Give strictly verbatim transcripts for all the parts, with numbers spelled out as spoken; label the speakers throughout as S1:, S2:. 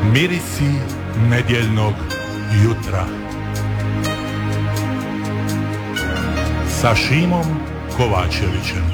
S1: Mirisi nedjeljnog jutra sa Šimom Kovačevićem.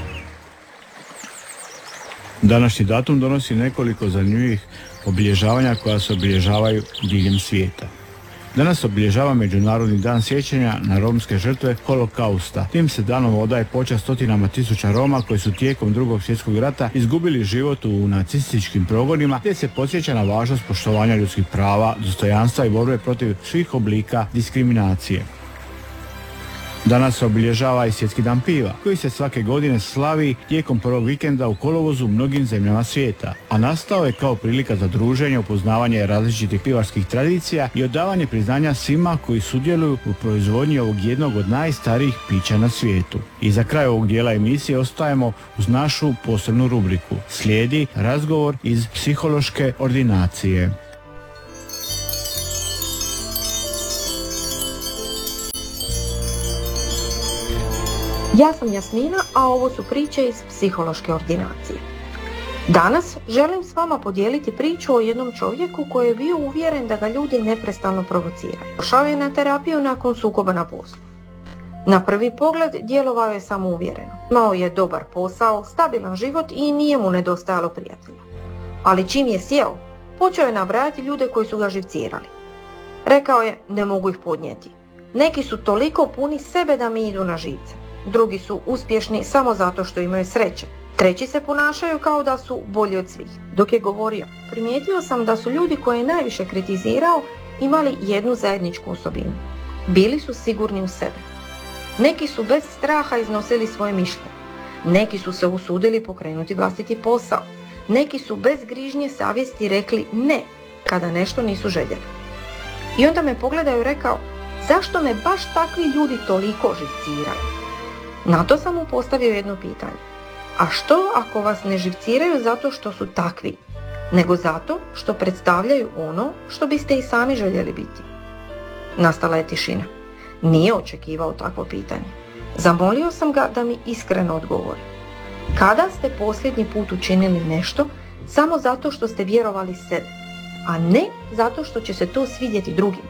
S2: Današnji datum donosi nekoliko zanimljivih obilježavanja koja se obilježavaju diljem svijeta. Danas obilježava Međunarodni dan sjećanja na romske žrtve holokausta. Tim se danom odaje počast stotinama tisuća Roma koji su tijekom Drugog svjetskog rata izgubili život u nacističkim progonima, te se podsjeća na važnost poštovanja ljudskih prava, dostojanstva i borbe protiv svih oblika diskriminacije. Danas se obilježava i Svjetski dan piva, koji se svake godine slavi tijekom prvog vikenda u kolovozu u mnogim zemljama svijeta, a nastao je kao prilika za druženje, upoznavanje različitih pivarskih tradicija i odavanje priznanja svima koji sudjeluju u proizvodnji ovog jednog od najstarijih pića na svijetu. I za kraj ovog dijela emisije ostajemo uz našu posebnu rubriku. Slijedi razgovor iz psihološke ordinacije.
S3: Ja sam Jasmina, a ovo su priče iz psihološke ordinacije. Danas želim s vama podijeliti priču o jednom čovjeku koji je bio uvjeren da ga ljudi neprestano provociraju. Došao je na terapiju nakon sukoba na poslu. Na prvi pogled djelovao je samouvjereno. Imao je dobar posao, stabilan život i nije mu nedostajalo prijatelja. Ali čim je sjeo, počeo je nabrajati ljude koji su ga živcirali. Rekao je, ne mogu ih podnijeti. Neki su toliko puni sebe da mi idu na živce. Drugi su uspješni samo zato što imaju sreće. Treći se ponašaju kao da su bolji od svih. Dok je govorio, primijetio sam da su ljudi koje je najviše kritizirao imali jednu zajedničku osobinu. Bili su sigurni u sebe. Neki su bez straha iznosili svoje mišljenje. Neki su se usudili pokrenuti vlastiti posao. Neki su bez grižnje savjesti rekli ne kada nešto nisu željeli. I onda me pogledao i rekao, zašto me baš takvi ljudi toliko živciraju? Na to sam mu postavio jedno pitanje. A što ako vas ne živciraju zato što su takvi, nego zato što predstavljaju ono što biste i sami željeli biti? Nastala je tišina. Nije očekivao takvo pitanje. Zamolio sam ga da mi iskreno odgovori. Kada ste posljednji put učinili nešto samo zato što ste vjerovali sebe, a ne zato što će se to svidjeti drugima?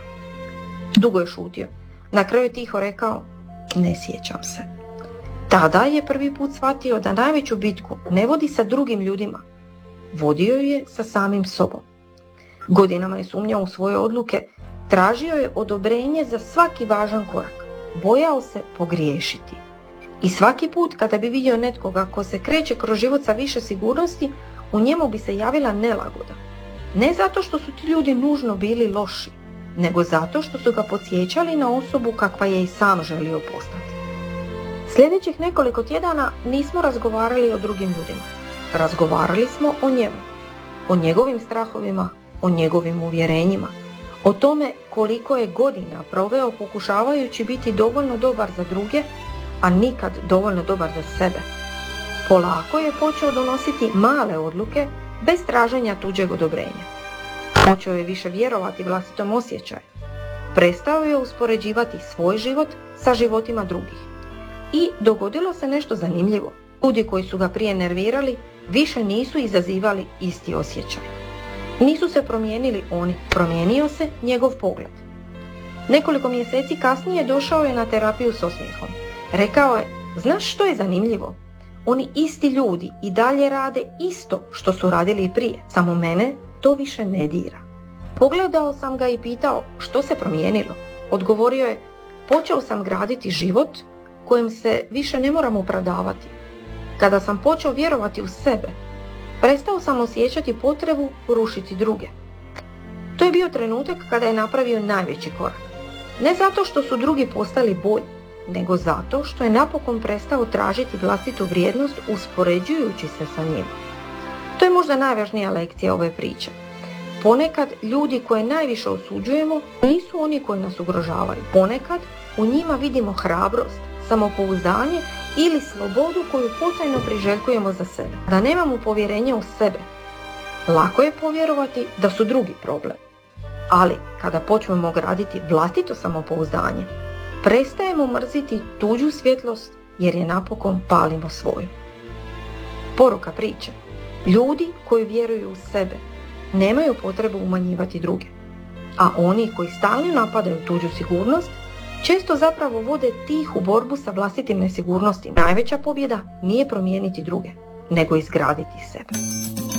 S3: Dugo je šutio. Na kraju je tiho rekao, ne sjećam se. Tada je prvi put shvatio da najveću bitku ne vodi sa drugim ljudima, vodio je sa samim sobom. Godinama je sumnjao u svoje odluke, tražio je odobrenje za svaki važan korak, bojao se pogriješiti. I svaki put kada bi vidio netkoga ko se kreće kroz život sa više sigurnosti, u njemu bi se javila nelagoda. Ne zato što su ti ljudi nužno bili loši, nego zato što su ga podsjećali na osobu kakva je i sam želio postati. Sljedećih nekoliko tjedana nismo razgovarali o drugim ljudima. Razgovarali smo o njemu, o njegovim strahovima, o njegovim uvjerenjima, o tome koliko je godina proveo pokušavajući biti dovoljno dobar za druge, a nikad dovoljno dobar za sebe. Polako je počeo donositi male odluke bez traženja tuđeg odobrenja. Počeo je više vjerovati vlastitom osjećaju. Prestao je uspoređivati svoj život sa životima drugih. I dogodilo se nešto zanimljivo. Ljudi koji su ga prije nervirali više nisu izazivali isti osjećaj. Nisu se promijenili oni, promijenio se njegov pogled. Nekoliko mjeseci kasnije došao je na terapiju s osmijehom. Rekao je, znaš što je zanimljivo? Oni isti ljudi i dalje rade isto što su radili i prije, samo mene to više ne dira. Pogledao sam ga i pitao, što se promijenilo? Odgovorio je, počeo sam graditi život kojem se više ne moram opravdavati. Kada sam počeo vjerovati u sebe, prestao sam osjećati potrebu rušiti druge. To je bio trenutak kada je napravio najveći korak. Ne zato što su drugi postali bolji, nego zato što je napokon prestao tražiti vlastitu vrijednost uspoređujući se sa njima. To je možda najvažnija lekcija ove priče. Ponekad ljudi koje najviše osuđujemo nisu oni koji nas ugrožavaju. Ponekad u njima vidimo hrabrost, samopouzdanje ili slobodu koju potajno priželjkujemo za sebe. Da nemamo povjerenja u sebe, lako je povjerovati da su drugi problem. Ali kada počnemo graditi vlastito samopouzdanje, prestajemo mrziti tuđu svjetlost jer je napokon palimo svoju. Poruka priče. Ljudi koji vjeruju u sebe nemaju potrebu umanjivati druge. A oni koji stalno napadaju tuđu sigurnost, često zapravo vode tihu borbu sa vlastitim nesigurnostima. Najveća pobjeda nije promijeniti druge, nego izgraditi sebe.